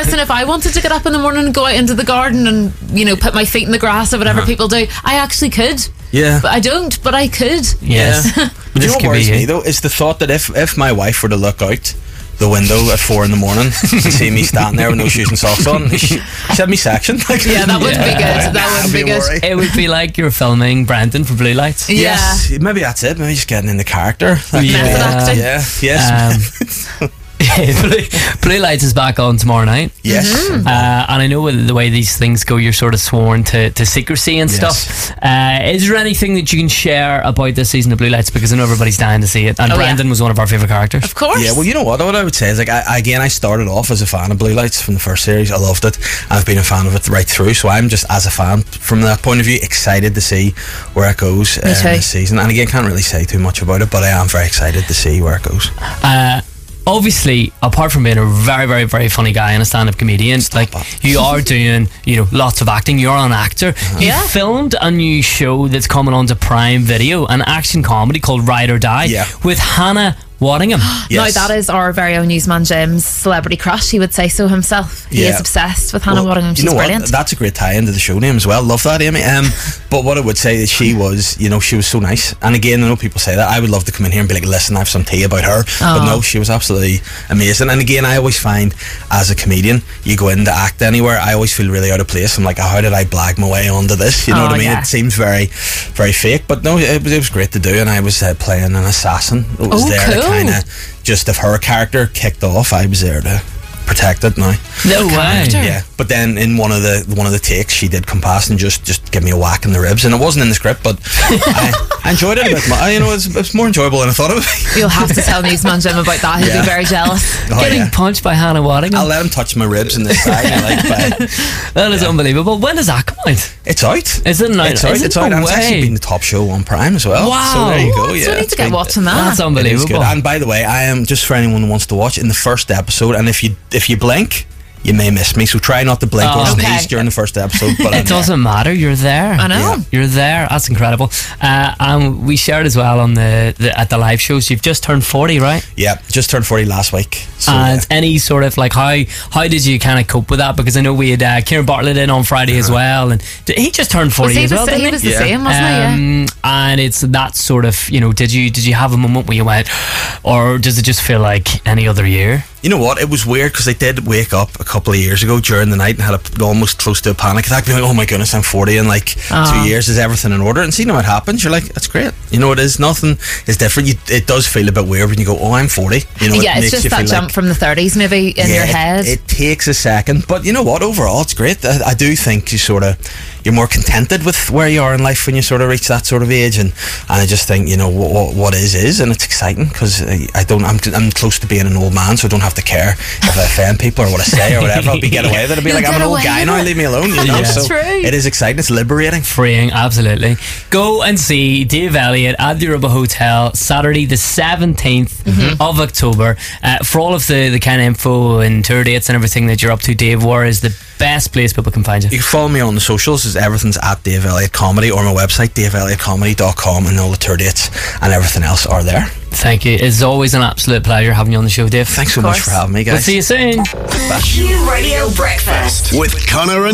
listen, if I wanted to get up in the morning and go out into the garden and, you know, put my feet in the grass or whatever people do, I actually could. Yeah. But I don't, but I could. Yes. But you know what worries me though is the thought that if my wife were to look out the window at 4 a.m. and see me standing there with no shoes and socks on, she'd have me section. Yeah, that wouldn't be good. That wouldn't be good. It would be like you're filming Brendan for Blue Lights. Yeah. Yes, maybe that's it. Maybe just getting in the character. Method acting. Yeah. Yes. Blue Lights is back on tomorrow night. Yes. And I know with the way these things go, you're sort of sworn to secrecy and stuff. Is there anything that you can share about this season of Blue Lights? Because I know everybody's dying to see it, and Brendan was one of our favourite characters. Of course. Yeah, well, you know what I would say is, like, I started off as a fan of Blue Lights from the first series. I loved it. I've been a fan of it right through, so I'm just, as a fan from that point of view, excited to see where it goes this season. And again, can't really say too much about it, but I am very excited to see where it goes. Obviously, apart from being a very, very, very funny guy and a stand-up comedian, you are doing, you know, lots of acting. You're an actor. You filmed a new show that's coming onto Prime Video, an action comedy called Ride or Die, with Hannah Waddingham. Now that is our very own newsman Jim's celebrity crush. He would say so himself. He is obsessed with Hannah Waddingham. She's brilliant. That's a great tie into the show name as well. Love that, Amy. But what I would say is she was so nice. And again, I know people say that. I would love to come in here and be like, listen, I have some tea about her. But no, she was absolutely amazing. And again, I always find as a comedian, you go in to act anywhere, I always feel really out of place. I'm like, how did I blag my way onto this? You know what I mean? It seems very, very fake. But no, it was great to do. And I was playing an assassin. It was to kind of, just if her character kicked off, I was there to protect it now. No way. Yeah, but then in one of the takes, she did come past and just give me a whack in the ribs, and it wasn't in the script, but I enjoyed it a bit more. It's more enjoyable than I thought it would be. You'll have to tell Newsman Jim about that. He'll be very jealous. Getting punched by Hannah Waddingham. I'll let him touch my ribs in the side. That is unbelievable. When does that come out? It's out. Is it now? It's out. It's out. And it's actually been the top show on Prime as well. Wow. So there you go. So we need to get watching that. That's unbelievable. And by the way, I am, just for anyone who wants to watch, in the first episode, and if you blink, you may miss me, so try not to blink or sneeze during the first episode. But it doesn't matter, you're there. I know. Yeah. You're there. That's incredible. And we shared as well on at the live shows. You've just turned 40, right? Yeah, just turned 40 last week. So, and any sort of like how did you kind of cope with that? Because I know we had Kieran Bartlett in on Friday as well, and he just turned 40 as well. He was the same, wasn't he? Yeah. And it's that sort of, you know, did you have a moment where you went, or does it just feel like any other year? You know what? It was weird because I did wake up a couple of years ago during the night and had almost close to a panic attack, being like, oh my goodness, I'm 40 in like 2 years, is everything in order? And so, you know, it happens. You're like, that's great. You know, it is. Nothing is different. It does feel a bit weird when you go, oh, I'm 40. You know, it's just that jump from the 30s maybe in your head. It takes a second. But you know what? Overall, it's great. I do think you're more contented with where you are in life when you sort of reach that sort of age, and I just think, you know, what is, and it's exciting because I'm close to being an old man, so I don't have to care if I offend people or what I say or whatever. I'll be get away with it. I'll be like, I'm an old guy now, leave me alone, you know. So true. It is exciting. It's liberating, freeing. Absolutely. Go and see Dave Elliott at the Europa Hotel Saturday the 17th of October. For all of the kind of info and tour dates and everything that you're up to, Dave, where is the best place people can find you? You can follow me on the socials. Everything's at Dave Elliott Comedy, or my website daveelliottcomedy.com, and all the tour dates and everything else are there. Thank you. It's always an absolute pleasure having you on the show, Dave. Thanks so much for having me, guys. We'll see you soon. Q Radio Breakfast with Connor and